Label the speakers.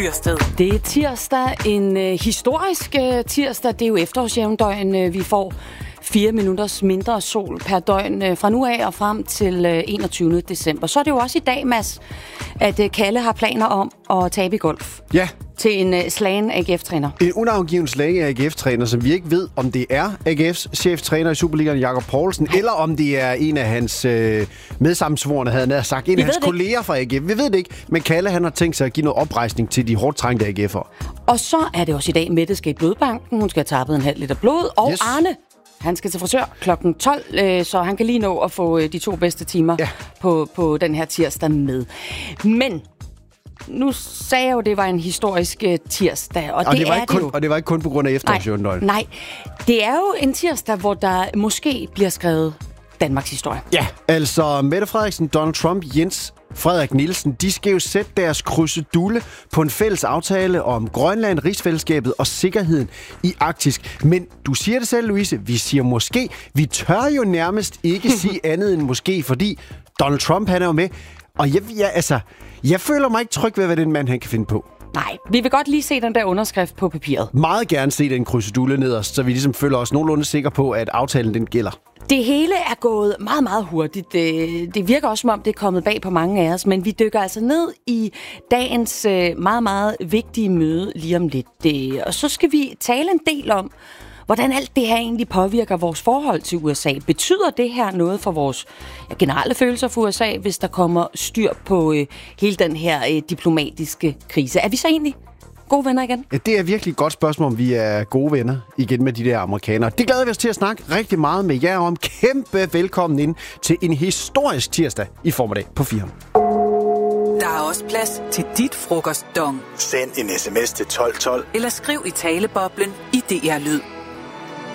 Speaker 1: Det er tirsdag, en historisk tirsdag. Det er jo efterårsjævndøgn, vi får 4 minutters mindre sol per døgn fra nu af og frem til 21. december. Så er det jo også i dag, Mads, at Kalle har planer om at tabe i golf.
Speaker 2: Ja.
Speaker 1: Til en slagen AGF-træner.
Speaker 2: En unavngiven slagen AGF-træner, som vi ikke ved, om det er AGF's cheftræner i Superligaen, Jakob Poulsen, eller om det er en af hans medsammensvorne, havde han sagt, en af hans kolleger fra AGF. Vi ved det ikke, men Kalle han har tænkt sig at give noget oprejsning til de hårdt trængte AGF'ere.
Speaker 1: Og så er det også i dag, Mette skal i blodbanken. Hun skal have tappet en halv liter blod. Og yes. Arne, han skal til frisør klokken 12, så han kan lige nå at få de 2 bedste timer på den her tirsdag med. Men nu sagde jeg jo, at det var en historisk tirsdag, og det
Speaker 2: var ikke kun på grund af efterårsjævndøgn.
Speaker 1: Nej, det er jo en tirsdag, hvor der måske bliver skrevet Danmarks historie.
Speaker 2: Ja, altså Mette Frederiksen, Donald Trump, Jens Frederik Nielsen, de skal jo sætte deres krydsedulle på en fælles aftale om Grønland, rigsfællesskabet og sikkerheden i Arktis. Men du siger det selv, Louise, vi siger måske. Vi tør jo nærmest ikke sige andet end måske, fordi Donald Trump, han er jo med. Og jeg føler mig ikke tryg ved, hvad den mand han kan finde på.
Speaker 1: Nej, vi vil godt lige se den der underskrift på papiret.
Speaker 2: Meget gerne se den krydsedulle nederst, så vi ligesom føler os nogenlunde sikre på, at aftalen den gælder.
Speaker 1: Det hele er gået meget, meget hurtigt. Det virker også, som om det er kommet bag på mange af os, men vi dykker altså ned i dagens meget, meget vigtige møde lige om lidt. Og så skal vi tale en del om, hvordan alt det her egentlig påvirker vores forhold til USA. Betyder det her noget for vores generelle følelser for USA, hvis der kommer styr på hele den her diplomatiske krise? Er vi så egentlig gode venner igen?
Speaker 2: Ja, det er virkelig et godt spørgsmål, om vi er gode venner igen med de der amerikanere. Det glæder vi os til at snakke rigtig meget med jer om. Kæmpe velkommen ind til en historisk tirsdag i formiddag på 4.
Speaker 3: Der er også plads til dit frokostdong.
Speaker 4: Send en sms til 1212.
Speaker 3: Eller skriv i taleboblen i DR Lyd.